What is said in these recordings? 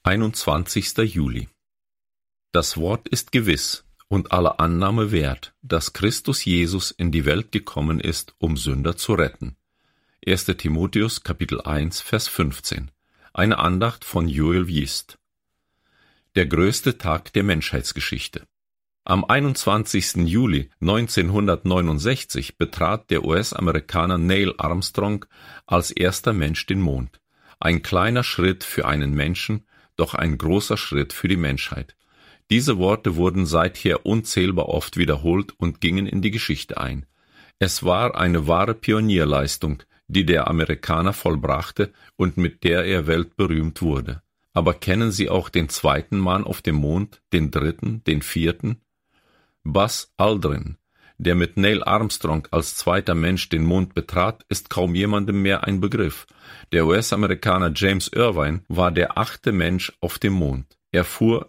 21. Juli. Das Wort ist gewiss und aller Annahme wert, dass Christus Jesus in die Welt gekommen ist, um Sünder zu retten. 1. Timotheus, Kapitel 1, Vers 15. Eine Andacht von Joel Wiest. Der größte Tag der Menschheitsgeschichte. Am 21. Juli 1969 betrat der US-Amerikaner Neil Armstrong als erster Mensch den Mond. Ein kleiner Schritt für einen Menschen, doch ein großer Schritt für die Menschheit. Diese Worte wurden seither unzählbar oft wiederholt und gingen in die Geschichte ein. Es war eine wahre Pionierleistung, die der Amerikaner vollbrachte und mit der er weltberühmt wurde. Aber kennen Sie auch den zweiten Mann auf dem Mond, den dritten, den vierten? Buzz Aldrin, der mit Neil Armstrong als zweiter Mensch den Mond betrat, ist kaum jemandem mehr ein Begriff. Der US-Amerikaner James Irvine war der 8. Mensch auf dem Mond. Er fuhr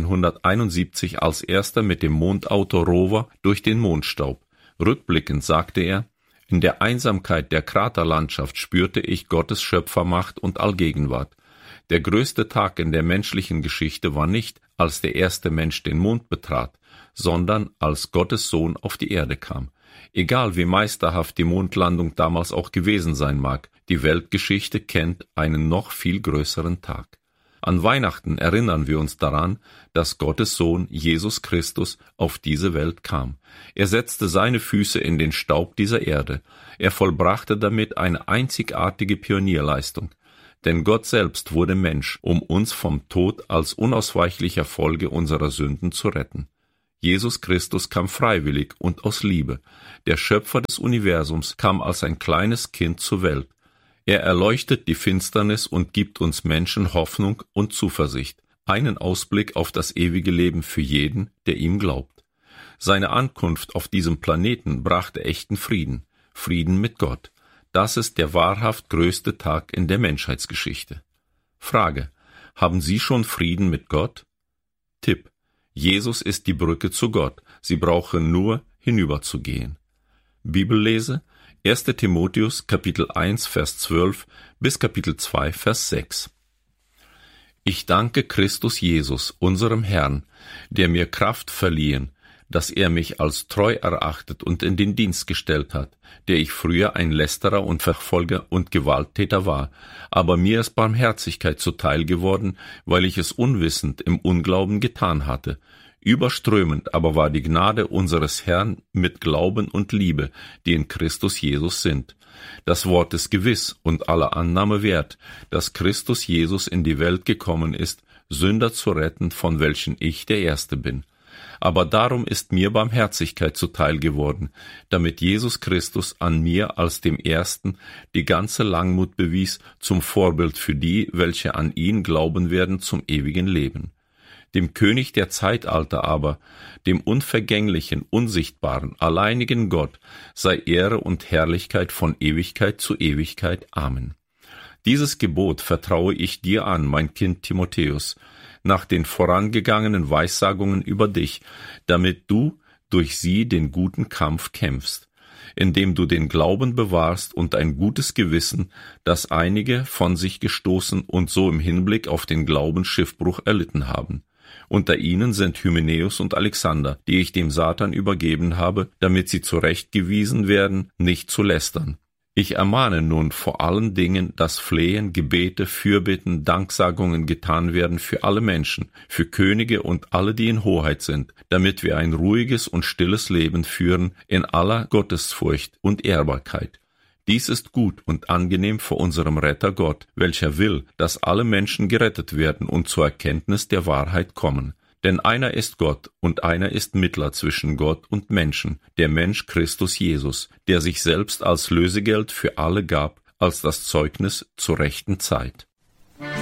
1971 als erster mit dem Mondauto Rover durch den Mondstaub. Rückblickend sagte er: In der Einsamkeit der Kraterlandschaft spürte ich Gottes Schöpfermacht und Allgegenwart. Der größte Tag in der menschlichen Geschichte war nicht, als der erste Mensch den Mond betrat, sondern als Gottes Sohn auf die Erde kam. Egal wie meisterhaft die Mondlandung damals auch gewesen sein mag, die Weltgeschichte kennt einen noch viel größeren Tag. An Weihnachten erinnern wir uns daran, dass Gottes Sohn Jesus Christus auf diese Welt kam. Er setzte seine Füße in den Staub dieser Erde. Er vollbrachte damit eine einzigartige Pionierleistung. Denn Gott selbst wurde Mensch, um uns vom Tod als unausweichlicher Folge unserer Sünden zu retten. Jesus Christus kam freiwillig und aus Liebe. Der Schöpfer des Universums kam als ein kleines Kind zur Welt. Er erleuchtet die Finsternis und gibt uns Menschen Hoffnung und Zuversicht, einen Ausblick auf das ewige Leben für jeden, der ihm glaubt. Seine Ankunft auf diesem Planeten brachte echten Frieden, Frieden mit Gott. Das ist der wahrhaft größte Tag in der Menschheitsgeschichte. Frage: Haben Sie schon Frieden mit Gott? Tipp: Jesus ist die Brücke zu Gott. Sie brauchen nur hinüberzugehen. Bibellese: 1. Timotheus, Kapitel 1, Vers 12 bis Kapitel 2, Vers 6. Ich danke Christus Jesus, unserem Herrn, der mir Kraft verliehen, dass er mich als treu erachtet und in den Dienst gestellt hat, der ich früher ein Lästerer und Verfolger und Gewalttäter war, aber mir ist Barmherzigkeit zuteil geworden, weil ich es unwissend im Unglauben getan hatte. Überströmend aber war die Gnade unseres Herrn mit Glauben und Liebe, die in Christus Jesus sind. Das Wort ist gewiss und aller Annahme wert, dass Christus Jesus in die Welt gekommen ist, Sünder zu retten, von welchen ich der Erste bin. Aber darum ist mir Barmherzigkeit zuteil geworden, damit Jesus Christus an mir als dem Ersten die ganze Langmut bewies, zum Vorbild für die, welche an ihn glauben werden, zum ewigen Leben. Dem König der Zeitalter aber, dem unvergänglichen, unsichtbaren, alleinigen Gott, sei Ehre und Herrlichkeit von Ewigkeit zu Ewigkeit. Amen. Dieses Gebot vertraue ich dir an, mein Kind Timotheus, nach den vorangegangenen Weissagungen über dich, damit du durch sie den guten Kampf kämpfst, indem du den Glauben bewahrst und ein gutes Gewissen, das einige von sich gestoßen und so im Hinblick auf den Glauben Schiffbruch erlitten haben. Unter ihnen sind Hymenäus und Alexander, die ich dem Satan übergeben habe, damit sie zurechtgewiesen werden, nicht zu lästern. Ich ermahne nun vor allen Dingen, dass Flehen, Gebete, Fürbitten, Danksagungen getan werden für alle Menschen, für Könige und alle, die in Hoheit sind, damit wir ein ruhiges und stilles Leben führen in aller Gottesfurcht und Ehrbarkeit. Dies ist gut und angenehm vor unserem Retter Gott, welcher will, dass alle Menschen gerettet werden und zur Erkenntnis der Wahrheit kommen. Denn einer ist Gott und einer ist Mittler zwischen Gott und Menschen, der Mensch Christus Jesus, der sich selbst als Lösegeld für alle gab, als das Zeugnis zur rechten Zeit.